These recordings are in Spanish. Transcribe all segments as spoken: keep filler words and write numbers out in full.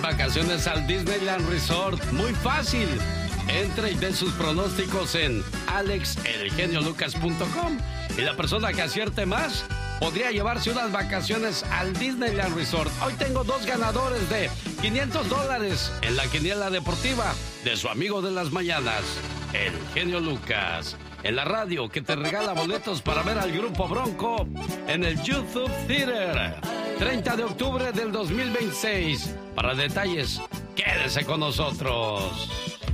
Vacaciones al Disneyland Resort, muy fácil. Entre y ve sus pronósticos en alex el genio lucas punto com y la persona que acierte más podría llevarse unas vacaciones al Disneyland Resort. Hoy tengo dos ganadores de quinientos dólares en la quiniela deportiva de su amigo de las mañanas, el genio Lucas. En la radio que te regala boletos para ver al Grupo Bronco en el YouTube Theater. treinta de octubre del dos mil veintiséis. Para detalles, quédese con nosotros.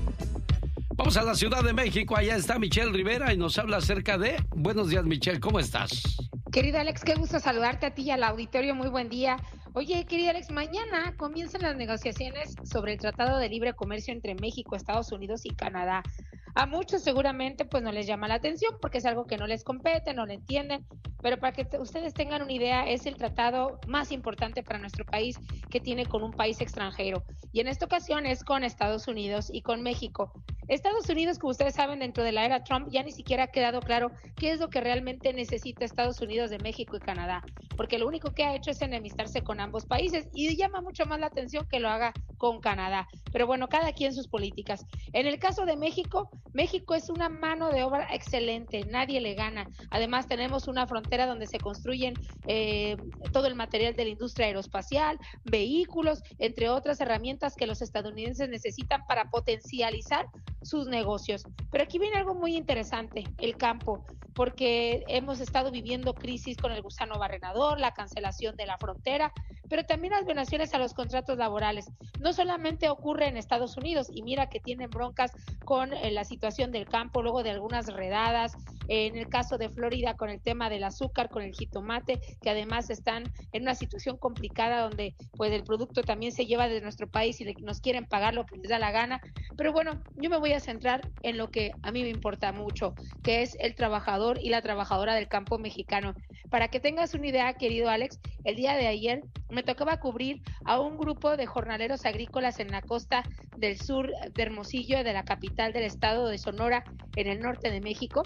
Vamos a la Ciudad de México. Allá está Michelle Rivera y nos habla acerca de... Buenos días, Michelle, ¿cómo estás? Querido Alex, qué gusto saludarte a ti y al auditorio. Muy buen día. Oye, querido Alex, mañana comienzan las negociaciones sobre el Tratado de Libre Comercio entre México, Estados Unidos y Canadá. A muchos seguramente pues no les llama la atención porque es algo que no les compete, no lo entienden, pero para que te, ustedes tengan una idea, es el tratado más importante para nuestro país que tiene con un país extranjero. Y en esta ocasión es con Estados Unidos y con México. Estados Unidos, como ustedes saben, dentro de la era Trump ya ni siquiera ha quedado claro qué es lo que realmente necesita Estados Unidos de México y Canadá, porque lo único que ha hecho es enemistarse con ambos países y llama mucho más la atención que lo haga con Canadá. Pero bueno, cada quien sus políticas. En el caso de México, México es una mano de obra excelente, nadie le gana. Además tenemos una frontera donde se construyen eh, todo el material de la industria aeroespacial, vehículos, entre otras herramientas que los estadounidenses necesitan para potencializar sus negocios. Pero aquí viene algo muy interesante, el campo, porque hemos estado viviendo crisis con el gusano barrenador, la cancelación de la frontera, pero también las violaciones a los contratos laborales. No solamente ocurre en Estados Unidos, y mira que tienen broncas con eh, la situación del campo, luego de algunas redadas, eh, en el caso de Florida con el tema del azúcar, con el jitomate, que además están en una situación complicada donde pues el producto también se lleva de nuestro país y le, nos quieren pagar lo que les da la gana. Pero bueno, yo me voy a centrar en lo que a mí me importa mucho, que es el trabajador y la trabajadora del campo mexicano. Para que tengas una idea, querido Alex, el día de ayer me tocaba cubrir a un grupo de jornaleros agrícolas en la costa del sur de Hermosillo, de la capital del estado de Sonora, en el norte de México,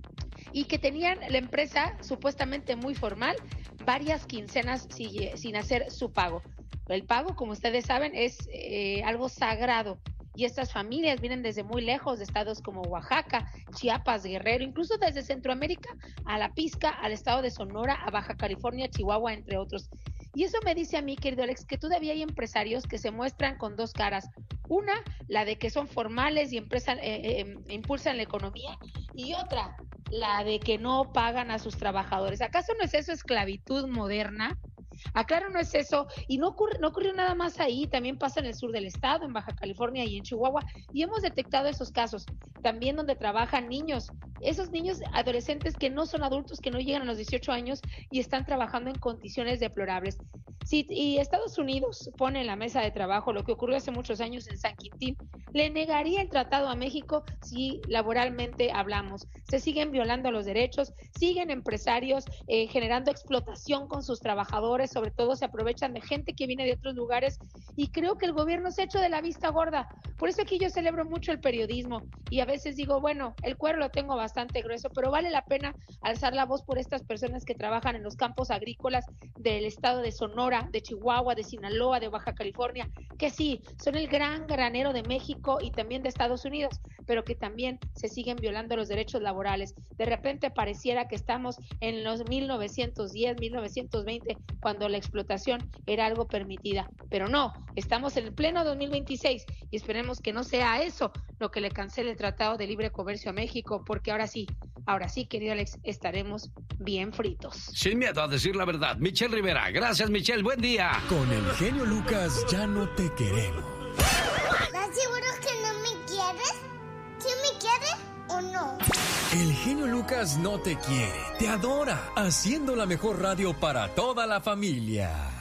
y que tenían la empresa supuestamente muy formal, varias quincenas sin, sin hacer su pago. El pago, como ustedes saben, es eh, algo sagrado. Y estas familias vienen desde muy lejos de estados como Oaxaca, Chiapas, Guerrero, incluso desde Centroamérica a la Pizca, al estado de Sonora, a Baja California, Chihuahua, entre otros. Y eso me dice a mí, querido Alex, que todavía hay empresarios que se muestran con dos caras. Una, la de que son formales y empresa, eh, eh, impulsan la economía, y otra, la de que no pagan a sus trabajadores. ¿Acaso no es eso esclavitud moderna? Aclaro, no es eso, y no ocurre, no ocurrió nada más ahí, también pasa en el sur del estado, en Baja California y en Chihuahua, y hemos detectado esos casos, también donde trabajan niños, esos niños adolescentes que no son adultos, que no llegan a los dieciocho años y están trabajando en condiciones deplorables. Si y Estados Unidos pone en la mesa de trabajo lo que ocurrió hace muchos años en San Quintín, le negaría el tratado a México si laboralmente hablamos. Se siguen violando los derechos, siguen empresarios eh, generando explotación con sus trabajadores, sobre todo se aprovechan de gente que viene de otros lugares, y creo que el gobierno se ha hecho de la vista gorda. Por eso aquí yo celebro mucho el periodismo y a veces digo, bueno, el cuero lo tengo bastante grueso, pero vale la pena alzar la voz por estas personas que trabajan en los campos agrícolas del estado de Sonora, de Chihuahua, de Sinaloa, de Baja California, que sí, son el gran granero de México y también de Estados Unidos, pero que también se siguen violando los derechos laborales. De repente pareciera que estamos en los mil novecientos diez, mil novecientos veinte, cuando la explotación era algo permitida, pero no, estamos en el pleno dos mil veintiséis y esperemos que no sea eso lo que le cancele el Tratado de Libre Comercio a México, porque ahora sí, ahora sí, querido Alex, estaremos bien fritos. Sin miedo a decir la verdad. Michelle Rivera, gracias Michelle, buen día. Con el genio Lucas ya no te queremos. ¿Estás seguro que no me quieres? ¿Sí me quieres o no? El genio Lucas no te quiere, te adora, haciendo la mejor radio para toda la familia.